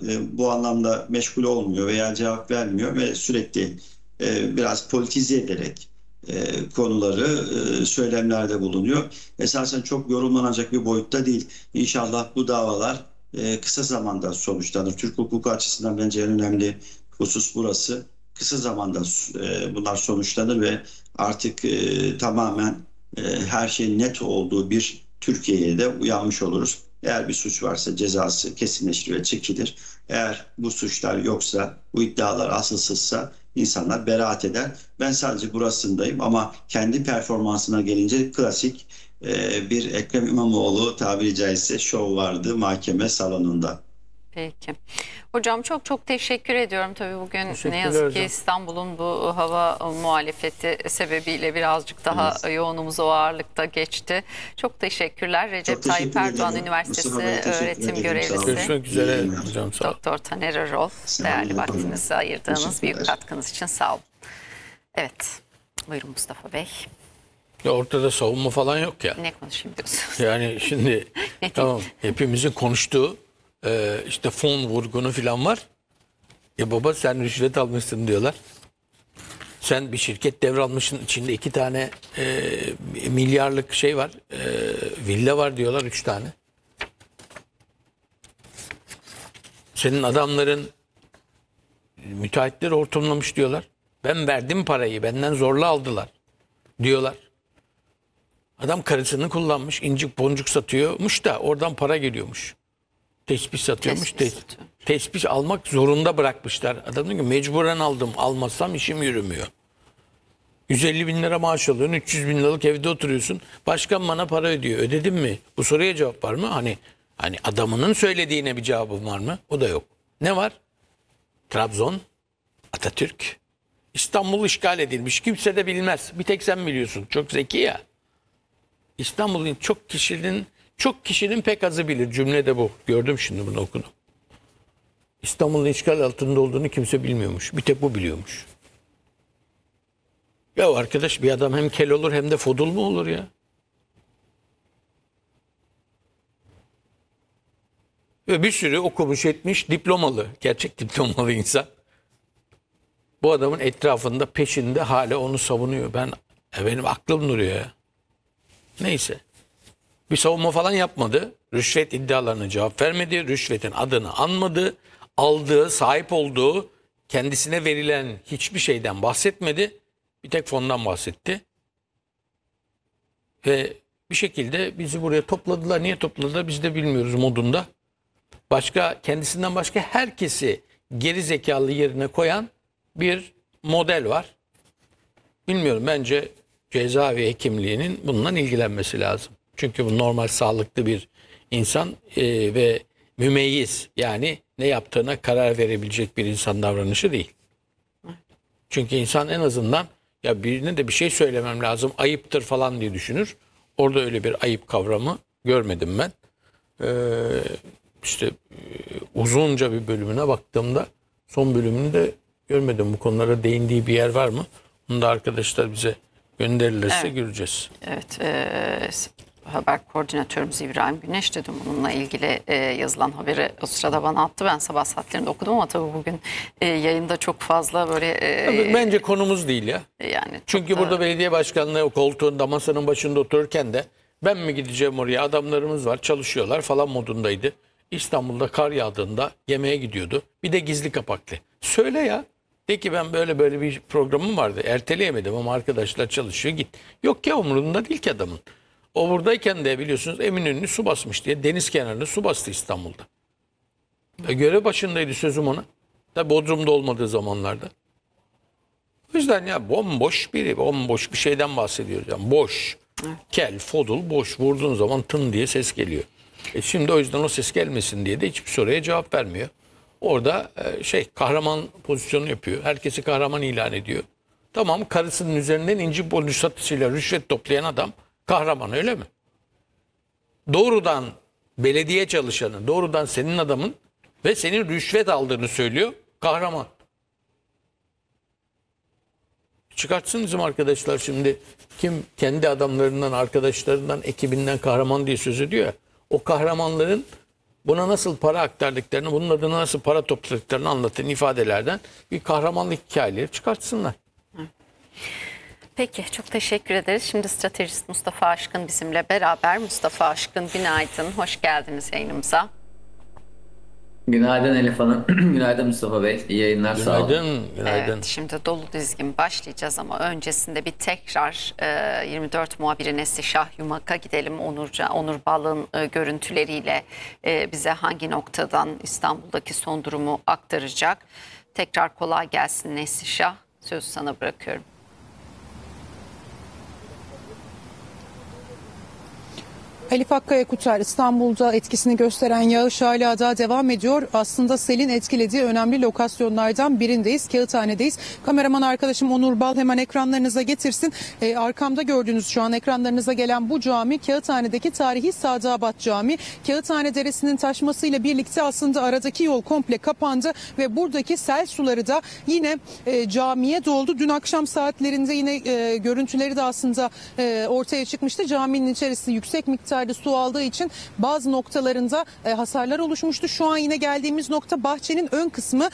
bu anlamda meşgul olmuyor veya cevap vermiyor ve sürekli biraz politize ederek konuları söylemlerde bulunuyor. Esasen çok yorumlanacak bir boyutta değil. İnşallah bu davalar kısa zamanda sonuçlanır. Türk hukuku açısından bence en önemli husus burası. Kısa zamanda bunlar sonuçlanır ve artık tamamen her şeyin net olduğu bir Türkiye'ye de uyanmış oluruz. Eğer bir suç varsa cezası kesinleşir ve çekilir. Eğer bu suçlar yoksa, bu iddialar asılsızsa insanlar beraat eder. Ben sadece burasındayım ama kendi performansına gelince klasik bir Ekrem İmamoğlu tabiri caizse şov vardı mahkeme salonunda. Peki. Hocam çok çok teşekkür ediyorum. Tabii bugün ne Teşekkürler yazık ki hocam. İstanbul'un bu hava muhalefeti sebebiyle birazcık daha Evet. yoğunumuz o ağırlıkta geçti. Çok teşekkürler. Recep Çok Tayyip teşekkür Erdoğan ederim. Üniversitesi Mustafa Bey, teşekkür öğretim ederim. Sağ olun. görevlisi Görüşmek İyi üzere yayınlar. hocam, sağ ol. Doktor Taner Erol, Sağ değerli olun. vaktinizi ayırdığınız büyük Teşekkürler. katkınız için sağ olun. Evet. Buyurun Mustafa Bey. Ya ortada savunma falan yok ya. Ne konuşayım diyorsunuz? Yani şimdi tamam, hepimizin konuştuğu işte fon vurgunu falan var. Ya baba, sen rüşvet almışsın diyorlar. Sen bir şirket devralmışsın, içinde 2 tane milyarlık şey var. Villa var diyorlar, 3 tane. Senin adamların müteahhitleri hortumlamış diyorlar. Ben verdim parayı, benden zorla aldılar diyorlar. Adam karısını kullanmış, incik boncuk satıyormuş da oradan para geliyormuş. Tespih satıyormuş. Tespih satıyor. Tespih almak zorunda bırakmışlar. Adam diyor ki mecburen aldım, almazsam işim yürümüyor. 150 bin lira maaş alıyorsun, 300 bin liralık evde oturuyorsun. Başkan bana para ödüyor. Ödedim mi? Bu soruya cevap var mı? Hani adamının söylediğine bir cevabım var mı? O da yok. Ne var? Trabzon, Atatürk, İstanbul işgal edilmiş. Kimse de bilmez. Bir tek sen biliyorsun. Çok zeki ya. İstanbul'un çok kişinin pek azı bilir. Cümle de bu. Gördüm, şimdi bunu okudum. İstanbul'un işgal altında olduğunu kimse bilmiyormuş. Bir tek bu biliyormuş. Ya arkadaş, bir adam hem kel olur hem de fodul mu olur ya? Ve bir sürü okumuş etmiş diplomalı, gerçek diplomalı insan. Bu adamın etrafında, peşinde, hala onu savunuyor. Benim aklım duruyor ya. Neyse. Bir savunma falan yapmadı. Rüşvet iddialarına cevap vermedi. Rüşvetin adını anmadı. Aldığı, sahip olduğu, kendisine verilen hiçbir şeyden bahsetmedi. Bir tek fondan bahsetti. Ve bir şekilde bizi buraya topladılar. Niye topladılar biz de bilmiyoruz modunda. Kendisinden başka herkesi geri zekalı yerine koyan bir model var. Bilmiyorum, bence cezaevi hekimliğinin bununla ilgilenmesi lazım. Çünkü bu normal sağlıklı bir insan ve mümeyyiz, yani ne yaptığına karar verebilecek bir insan davranışı değil. Çünkü insan en azından ya birine de bir şey söylemem lazım, ayıptır falan diye düşünür. Orada öyle bir ayıp kavramı görmedim ben. İşte uzunca bir bölümüne baktığımda son bölümünü de görmedim. Bu konulara değindiği bir yer var mı? Bunu da arkadaşlar bize gönderirlerse Evet. göreceğiz. Evet, haber koordinatörümüz İbrahim Güneş de bununla ilgili yazılan haberi o sırada bana attı. Ben sabah saatlerinde okudum ama tabii bugün yayında çok fazla böyle Bence konumuz değil ya. yani Çünkü çok da- burada belediye başkanlığı o koltuğunda, masanın başında otururken de ben mi gideceğim oraya, adamlarımız var, çalışıyorlar falan modundaydı. İstanbul'da kar yağdığında yemeğe gidiyordu. Bir de gizli kapaklı. Söyle ya. De ki ben böyle bir programım vardı. Erteleyemedim ama arkadaşlar çalışıyor, git. Yok ya, umurunda değil ki adamın. O buradayken de biliyorsunuz Eminönü'nü su basmış diye deniz kenarını su bastı İstanbul'da. Görev başındaydı, sözüm ona. Da Bodrum'da olmadığı zamanlarda. O yüzden ya bomboş bir şeyden bahsediyoruz. Yani boş, kel, fodul, boş, vurduğun zaman tın diye ses geliyor. Şimdi o yüzden o ses gelmesin diye de hiçbir soruya cevap vermiyor. Orada kahraman pozisyonu yapıyor. Herkesi kahraman ilan ediyor. Tamam, karısının üzerinden inci boncuk satışıyla rüşvet toplayan adam kahraman, öyle mi? Doğrudan belediye çalışanı, doğrudan senin adamın ve senin rüşvet aldığını söylüyor, kahraman. Çıkartsın bizim arkadaşlar şimdi, kim kendi adamlarından, arkadaşlarından, ekibinden kahraman diye söz ediyor ya, o kahramanların buna nasıl para aktardıklarını, bunun adına nasıl para topladıklarını anlatan ifadelerden bir kahramanlık hikayeleri çıkartsınlar. Peki, çok teşekkür ederiz. Şimdi stratejist Mustafa Aşkın bizimle beraber. Mustafa Aşkın, günaydın. Hoş geldiniz yayınımıza. Günaydın Elif Hanım. Günaydın Mustafa Bey. İyi yayınlar, sağ olun. Günaydın, günaydın. Evet, şimdi dolu dizgin başlayacağız ama öncesinde bir tekrar 24 muhabiri Neslişah Yumak'a gidelim. Onur Bal'ın görüntüleriyle bize hangi noktadan İstanbul'daki son durumu aktaracak. Tekrar kolay gelsin Neslişah. Sözü sana bırakıyorum. Elif Akkaya Kuter, İstanbul'da etkisini gösteren yağış hala da devam ediyor. Aslında selin etkilediği önemli lokasyonlardan birindeyiz. Kağıthane'deyiz. Kameraman arkadaşım Onur Bal hemen ekranlarınıza getirsin. Arkamda gördüğünüz şu an ekranlarınıza gelen bu cami Kağıthane'deki tarihi Sadabat Camii. Kağıthane Deresi'nin taşmasıyla birlikte aslında aradaki yol komple kapandı ve buradaki sel suları da yine camiye doldu. Dün akşam saatlerinde yine görüntüleri de aslında ortaya çıkmıştı. Caminin içerisi yüksek miktarda su aldığı için bazı noktalarında hasarlar oluşmuştu. Şu an yine geldiğimiz nokta bahçenin ön kısmı.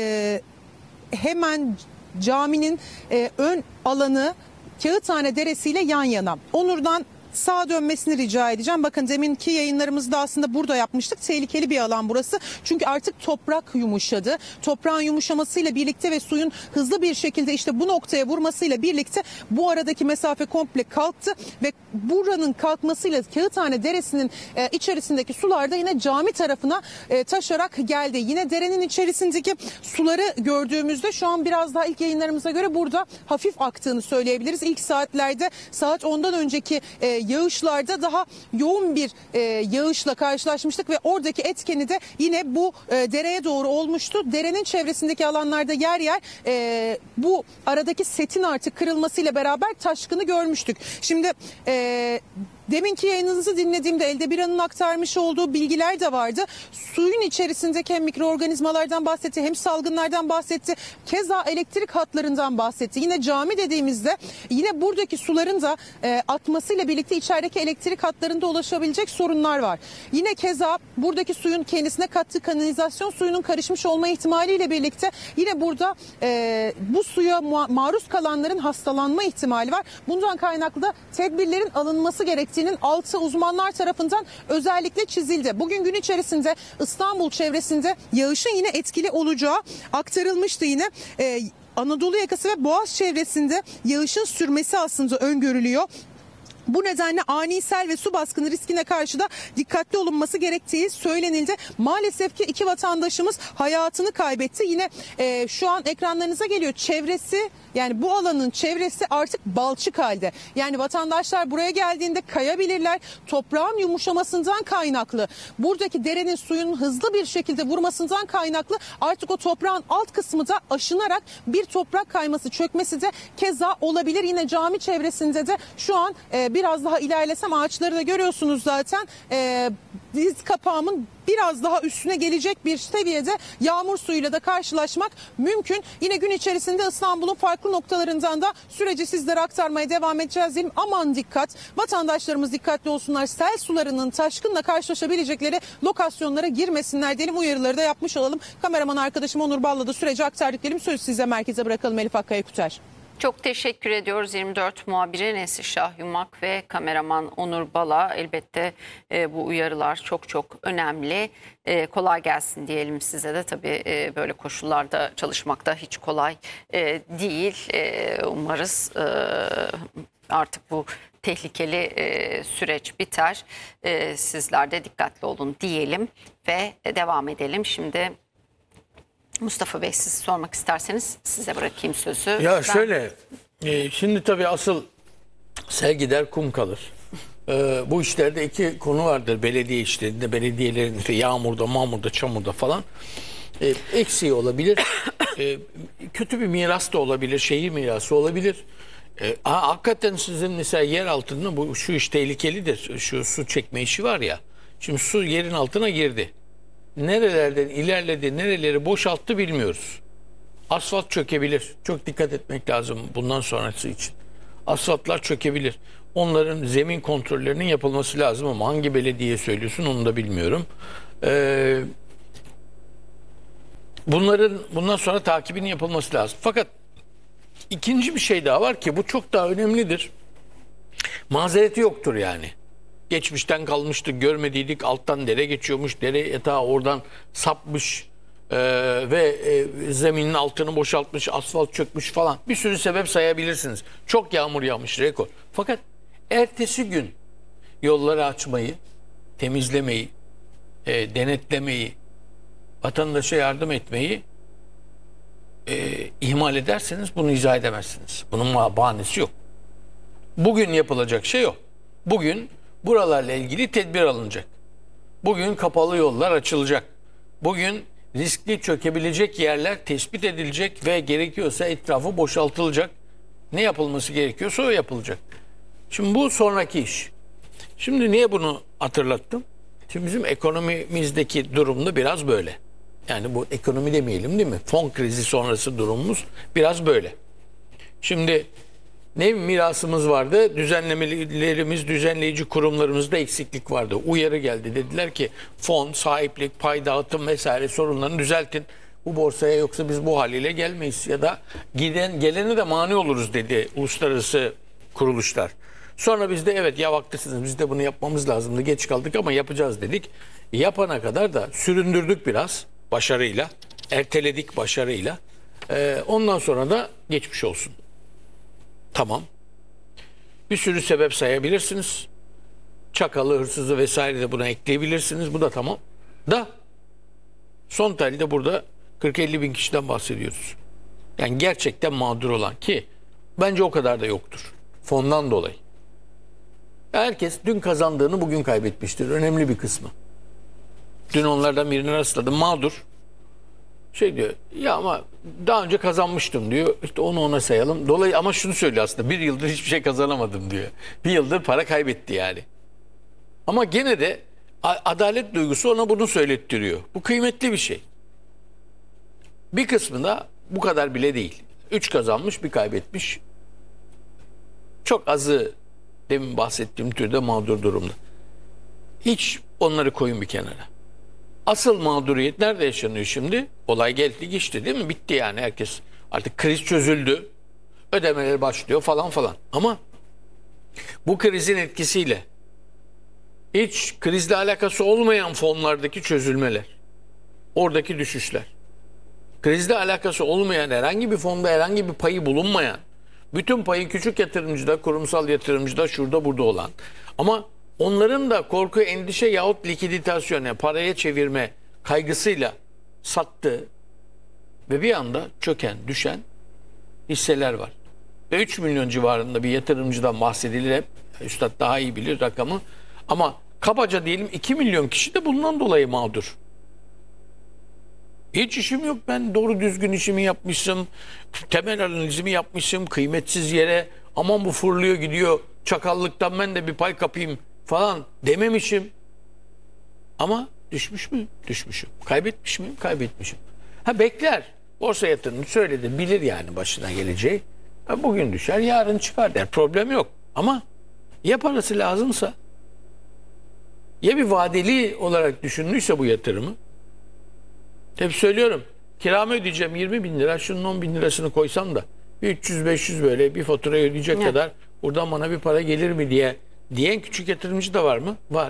Hemen caminin ön alanı Kağıthane Deresi ile yan yana. Onur'dan sağa dönmesini rica edeceğim. Bakın deminki yayınlarımızda aslında burada yapmıştık. Tehlikeli bir alan burası. Çünkü artık toprak yumuşadı. Toprağın yumuşamasıyla birlikte ve suyun hızlı bir şekilde işte bu noktaya vurmasıyla birlikte bu aradaki mesafe komple kalktı ve buranın kalkmasıyla Kağıthane Deresi'nin içerisindeki sular da yine cami tarafına taşarak geldi. Yine derenin içerisindeki suları gördüğümüzde şu an biraz daha ilk yayınlarımıza göre burada hafif aktığını söyleyebiliriz. İlk saatlerde saat 10'dan önceki yağışlarda daha yoğun bir yağışla karşılaşmıştık ve oradaki etkeni de yine bu dereye doğru olmuştu. Derenin çevresindeki alanlarda yer yer bu aradaki setin artık kırılmasıyla beraber taşkını görmüştük. Şimdi deminki yayınınızı dinlediğimde Eldebiran'ın aktarmış olduğu bilgiler de vardı. Suyun içerisindeki hem mikroorganizmalardan bahsetti hem salgınlardan bahsetti. Keza elektrik hatlarından bahsetti. Yine cami dediğimizde yine buradaki suların da atmasıyla birlikte içerideki elektrik hatlarında ulaşabilecek sorunlar var. Yine keza buradaki suyun kendisine kattığı kanalizasyon suyunun karışmış olma ihtimaliyle birlikte yine burada bu suya maruz kalanların hastalanma ihtimali var. Bundan kaynaklı da tedbirlerin alınması gerektiğinin altı uzmanlar tarafından özellikle çizildi. Bugün gün içerisinde İstanbul çevresinde yağışın yine etkili olacağı aktarılmıştı yine. Anadolu yakası ve Boğaz çevresinde yağışın sürmesi aslında öngörülüyor. Bu nedenle ani sel ve su baskını riskine karşı da dikkatli olunması gerektiği söylenildi. Maalesef ki 2 vatandaşımız hayatını kaybetti. Yine şu an ekranlarınıza geliyor. Çevresi, yani bu alanın çevresi artık balçık halde. Yani vatandaşlar buraya geldiğinde kayabilirler. Toprağın yumuşamasından kaynaklı, buradaki derenin suyun hızlı bir şekilde vurmasından kaynaklı artık o toprağın alt kısmı da aşınarak bir toprak kayması, çökmesi de keza olabilir. Yine cami çevresinde de şu an biraz daha ilerlesem ağaçları da görüyorsunuz zaten. Diz kapağımın biraz daha üstüne gelecek bir seviyede yağmur suyuyla da karşılaşmak mümkün. Yine gün içerisinde İstanbul'un farklı noktalarından da süreci sizlere aktarmaya devam edeceğiz diyelim. Aman dikkat, vatandaşlarımız dikkatli olsunlar. Sel sularının taşkınla karşılaşabilecekleri lokasyonlara girmesinler diyelim. Uyarıları da yapmış olalım. Kameraman arkadaşım Onur Bal'la da süreci aktardık diyelim. Sözü size merkeze bırakalım Elif Akkaya Kuter. Çok teşekkür ediyoruz 24 muhabiri Neslişah Yumak ve kameraman Onur Bal'a. Elbette bu uyarılar çok çok önemli. Kolay gelsin diyelim size de. Tabii böyle koşullarda çalışmak da hiç kolay değil. Umarız artık bu tehlikeli süreç biter. Sizler de dikkatli olun diyelim ve devam edelim. Şimdi Mustafa Bey, siz sormak isterseniz size bırakayım sözü. Ya şöyle, şimdi tabii asıl sel gider kum kalır. Bu işlerde iki konu vardır belediye işlerinde, belediyelerin işte yağmurda, mağmurda, çamurda falan. Eksiği olabilir, kötü bir miras da olabilir, şehir mirası olabilir. Hakikaten sizin mesela yer altında şu iş tehlikelidir. Şu su çekme işi var ya, şimdi su yerin altına girdi. Nerelerden ilerledi, nereleri boşalttı bilmiyoruz. Asfalt çökebilir. Çok dikkat etmek lazım bundan sonrası için. Asfaltlar çökebilir. Onların zemin kontrollerinin yapılması lazım ama hangi belediye söylüyorsun onu da bilmiyorum. Ee, bundan sonra takibinin yapılması lazım. Fakat ikinci bir şey daha var ki bu çok daha önemlidir. Mazereti yoktur yani. Geçmişten kalmıştı, görmediydik, alttan dere geçiyormuş, dere yatağı oradan sapmış ve zeminin altını boşaltmış, asfalt çökmüş falan. Bir sürü sebep sayabilirsiniz. Çok yağmur yağmış, rekor. Fakat ertesi gün yolları açmayı, temizlemeyi, denetlemeyi, vatandaşa yardım etmeyi ihmal ederseniz bunu izah edemezsiniz. Bunun bahanesi yok. Bugün yapılacak şey o. Bugün buralarla ilgili tedbir alınacak. Bugün kapalı yollar açılacak. Bugün riskli çökebilecek yerler tespit edilecek ve gerekiyorsa etrafı boşaltılacak. Ne yapılması gerekiyorsa o yapılacak. Şimdi bu sonraki iş. Şimdi niye bunu hatırlattım? Şimdi bizim ekonomimizdeki durum da biraz böyle. Yani bu ekonomi demeyelim değil mi? Fon krizi sonrası durumumuz biraz böyle. Şimdi ne mirasımız vardı? Düzenlemelerimiz, düzenleyici kurumlarımızda eksiklik vardı. Uyarı geldi. Dediler ki fon, sahiplik, pay dağıtım vesaire sorunlarını düzeltin. Bu borsaya yoksa biz bu haliyle gelmeyiz. Ya da gelene de mani oluruz dedi uluslararası kuruluşlar. Sonra biz de evet ya haklısınız biz de bunu yapmamız lazımdı. Geç kaldık ama yapacağız dedik. Yapana kadar da süründürdük biraz başarıyla. Erteledik başarıyla. Ondan sonra da geçmiş olsun. Tamam. Bir sürü sebep sayabilirsiniz. Çakalı, hırsızı vesaire de buna ekleyebilirsiniz. Bu da tamam. Da son tahlilde burada 40-50 bin kişiden bahsediyoruz. Yani gerçekten mağdur olan ki bence o kadar da yoktur. Fondan dolayı. Herkes dün kazandığını bugün kaybetmiştir. Önemli bir kısmı. Dün onlardan birine rastladım. Mağdur. Şey diyor ya ama daha önce kazanmıştım diyor. İşte onu ona sayalım. Dolayı ama şunu söylüyor aslında. Bir yıldır hiçbir şey kazanamadım diyor. Bir yıldır para kaybetti yani. Ama gene de adalet duygusu ona bunu söylettiriyor. Bu kıymetli bir şey. Bir kısmı da bu kadar bile değil. 3 kazanmış, bir kaybetmiş. Çok azı demin bahsettiğim türde mağdur durumda. Hiç onları koyun bir kenara. Asıl mağduriyet nerede yaşanıyor şimdi? Olay geldi geçti değil mi? Bitti yani herkes. Artık kriz çözüldü. Ödemeler başlıyor falan falan. Ama bu krizin etkisiyle hiç krizle alakası olmayan fonlardaki çözülmeler, oradaki düşüşler, krizle alakası olmayan herhangi bir fonda herhangi bir payı bulunmayan, bütün payı küçük yatırımcıda, kurumsal yatırımcıda, şurada burada olan ama onların da korku, endişe yahut likiditasyon, yani paraya çevirme kaygısıyla sattığı ve bir anda çöken, düşen hisseler var. Ve 3 milyon civarında bir yatırımcıdan bahsedilir hep. Üstad daha iyi bilir rakamı. Ama kabaca diyelim 2 milyon kişi de bundan dolayı mağdur. Hiç işim yok, ben doğru düzgün işimi yapmışım, temel analizimi yapmışım, kıymetsiz yere aman bu fırlıyor gidiyor, çakallıktan ben de bir pay kapayım falan dememişim. Ama düşmüş mü? Düşmüşüm. Kaybetmiş miyim? Kaybetmişim. Ha bekler. Borsa yatırımcı söyledi, bilir yani başına geleceği. Ha, bugün düşer, yarın çıkar der. Problem yok. Ama ya parası lazımsa, ya bir vadeli olarak düşündüyse bu yatırımı, hep söylüyorum, kiramı ödeyeceğim 20 bin lira, şunun 10 bin lirasını koysam da bir 300-500 böyle bir faturayı ödeyecek kadar buradan bana bir para gelir mi diyen küçük yatırımcı da var mı? Var.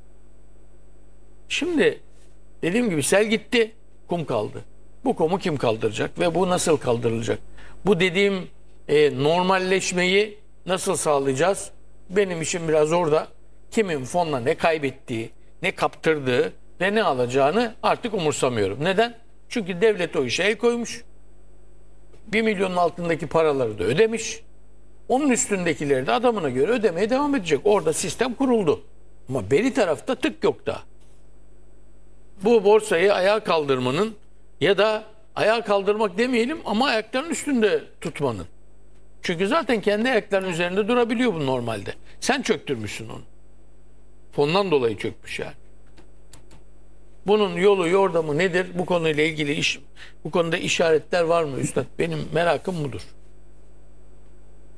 Şimdi dediğim gibi sel gitti, kum kaldı. Bu kumu kim kaldıracak ve bu nasıl kaldırılacak? Bu dediğim normalleşmeyi nasıl sağlayacağız? Benim işim biraz orada. Kimin fonla ne kaybettiği, ne kaptırdığı ve ne alacağını artık umursamıyorum. Neden? Çünkü devlet o işe el koymuş. 1 milyonun altındaki paraları da ödemiş. Onun üstündekileri de adamına göre ödemeye devam edecek. Orada sistem kuruldu. Ama beri tarafta tık yok daha. Bu borsayı ayağa kaldırmanın ya da ayağa kaldırmak demeyelim ama ayaklarının üstünde tutmanın. Çünkü zaten kendi ayaklarının üzerinde durabiliyor bu normalde. Sen çöktürmüşsün onu. Fondan dolayı çökmüş yani. Bunun yolu yordamı nedir? Bu konuyla ilgili bu konuda işaretler var mı Üstad? Benim merakım budur.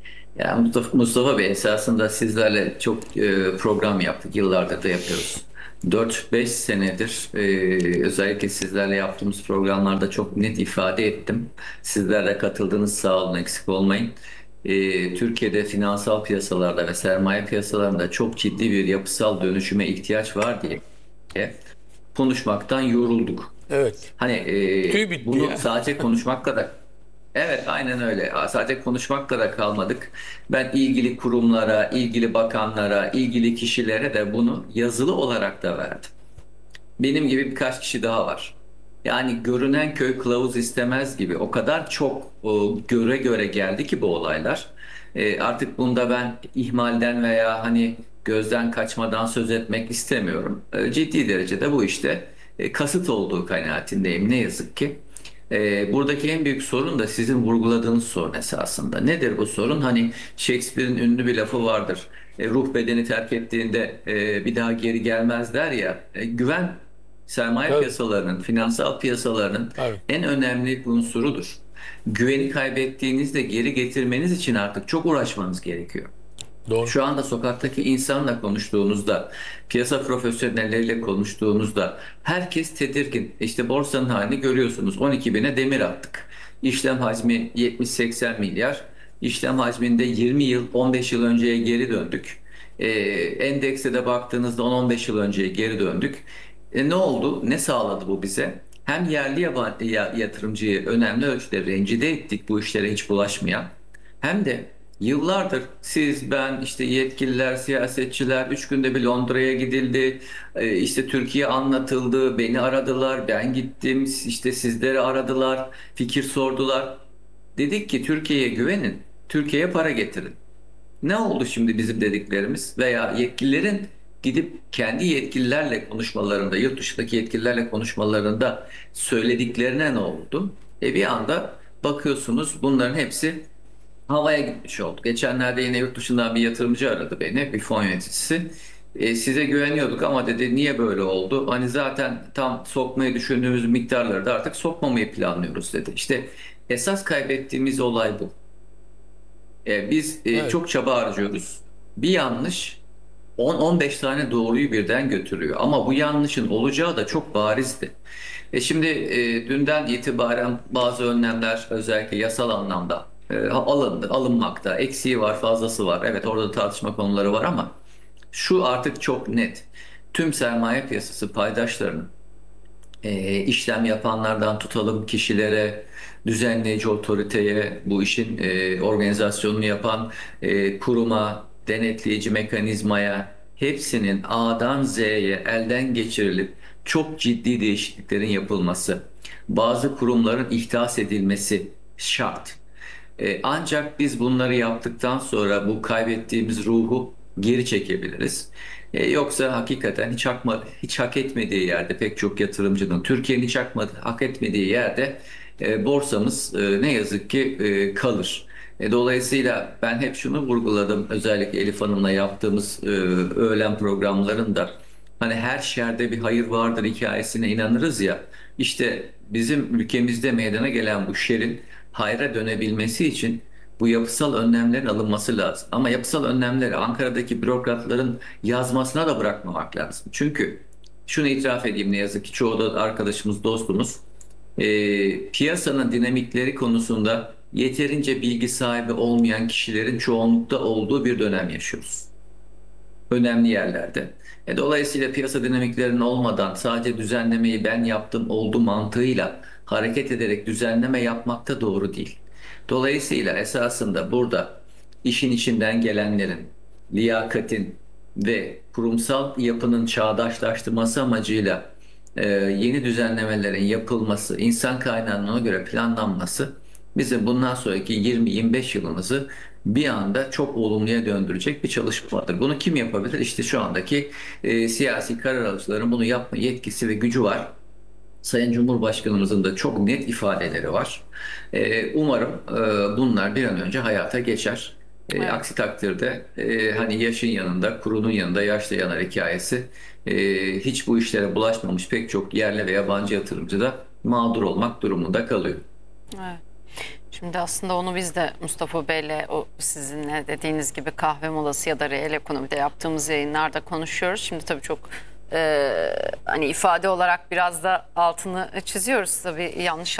Yani Mustafa Bey, esasında sizlerle çok program yaptık. Yıllardır da yapıyoruz. 4-5 senedir özellikle sizlerle yaptığımız programlarda çok net ifade ettim. Sizler de katıldınız, sağ olun, eksik olmayın. Türkiye'de finansal piyasalarda ve sermaye piyasalarında çok ciddi bir yapısal dönüşüme ihtiyaç var diye konuşmaktan yorulduk. Evet. Hani Tüy bitti bunu ya. sadece konuşmakla da evet, aynen öyle. Sadece konuşmakla da kalmadık. Ben ilgili kurumlara, ilgili bakanlara, ilgili kişilere de bunu yazılı olarak da verdim. Benim gibi birkaç kişi daha var. Yani görünen köy kılavuz istemez gibi o kadar çok göre göre geldi ki bu olaylar. Artık bunda ben ihmalden veya hani gözden kaçmadan söz etmek istemiyorum. Ciddi derecede bu işte kasıt olduğu kanaatindeyim ne yazık ki. Buradaki en büyük sorun da sizin vurguladığınız sorun esasında. Nedir bu sorun? Hani Shakespeare'in ünlü bir lafı vardır. Ruh bedeni terk ettiğinde bir daha geri gelmez der ya. Güven sermaye Evet. piyasalarının, finansal piyasalarının Evet. en önemli unsurudur. Güveni kaybettiğinizde geri getirmeniz için artık çok uğraşmanız gerekiyor. Doğru. Şu anda sokaktaki insanla konuştuğunuzda, piyasa profesyonelleriyle konuştuğunuzda herkes tedirgin. İşte borsanın halini görüyorsunuz. 12 bine demir attık. İşlem hacmi 70-80 milyar. İşlem hacminde 20 yıl, 15 yıl önceye geri döndük. Endekse de baktığınızda 10-15 yıl önceye geri döndük. Ne oldu? Ne sağladı bu bize? Hem yerli yabancı yatırımcıyı önemli ölçüde rencide ettik bu işlere hiç bulaşmayan. Hem de yıllardır siz, ben, işte yetkililer, siyasetçiler 3 günde bir Londra'ya gidildi. İşte Türkiye anlatıldı. Beni aradılar. Ben gittim. İşte sizleri aradılar. Fikir sordular. Dedik ki Türkiye'ye güvenin. Türkiye'ye para getirin. Ne oldu şimdi bizim dediklerimiz veya yetkililerin gidip kendi yetkililerle konuşmalarında, yurt dışındaki yetkililerle konuşmalarında söylediklerine ne oldu? Bir anda bakıyorsunuz bunların hepsi havaya gitmiş oldu. Geçenlerde yine yurt dışından bir yatırımcı aradı beni, bir fon yöneticisi. Size güveniyorduk ama dedi niye böyle oldu? Hani zaten tam sokmayı düşündüğümüz miktarları da artık sokmamayı planlıyoruz dedi. İşte esas kaybettiğimiz olay bu. Biz Evet. çok çaba harcıyoruz. Bir yanlış 10-15 tane doğruyu birden götürüyor. Ama bu yanlışın olacağı da çok barizdi. Şimdi dünden itibaren bazı önlemler özellikle yasal anlamda alınmakta. Eksiği var, fazlası var. Evet, orada da tartışma konuları var ama şu artık çok net. Tüm sermaye piyasası paydaşlarının işlem yapanlardan tutalım kişilere, düzenleyici otoriteye, bu işin organizasyonunu yapan kuruma, denetleyici mekanizmaya, hepsinin A'dan Z'ye elden geçirilip çok ciddi değişikliklerin yapılması, bazı kurumların ihdas edilmesi şart. Ancak biz bunları yaptıktan sonra bu kaybettiğimiz ruhu geri çekebiliriz. Yoksa hakikaten hiç hak etmediği yerde pek çok yatırımcının, Türkiye'nin hiç hak etmediği yerde borsamız ne yazık ki kalır. Dolayısıyla ben hep şunu vurguladım, özellikle Elif Hanım'la yaptığımız öğlen programlarında. Hani her şerde bir hayır vardır hikayesine inanırız ya. İşte bizim ülkemizde meydana gelen bu şerin hayra dönebilmesi için bu yapısal önlemlerin alınması lazım. Ama yapısal önlemleri Ankara'daki bürokratların yazmasına da bırakmamak lazım. Çünkü şunu itiraf edeyim, ne yazık ki çoğu da arkadaşımız, dostumuz, piyasanın dinamikleri konusunda yeterince bilgi sahibi olmayan kişilerin çoğunlukta olduğu bir dönem yaşıyoruz. Önemli yerlerde. Dolayısıyla piyasa dinamiklerinin olmadan sadece düzenlemeyi ben yaptım oldu mantığıyla hareket ederek düzenleme yapmak da doğru değil. Dolayısıyla esasında burada işin içinden gelenlerin, liyakatin ve kurumsal yapının çağdaşlaştırması amacıyla yeni düzenlemelerin yapılması, insan kaynağının ona göre planlanması bizim bundan sonraki 20-25 yılımızı bir anda çok olumluya döndürecek bir çalışmadır. Bunu kim yapabilir? İşte şu andaki siyasi karar alıcıların bunu yapma yetkisi ve gücü var. Sayın Cumhurbaşkanımızın da çok net ifadeleri var. Umarım bunlar bir an önce hayata geçer. Evet. Aksi takdirde hani yaşın yanında, kurunun yanında yaşlı yanar hikayesi, hiç bu işlere bulaşmamış pek çok yerli ve yabancı yatırımcı da mağdur olmak durumunda kalıyor. Evet. Şimdi aslında onu biz de Mustafa Bey'le, o sizinle dediğiniz gibi kahve molası ya da reel ekonomide yaptığımız yayınlarda konuşuyoruz. Şimdi tabii çok hani ifade olarak biraz da altını çiziyoruz tabii, yanlış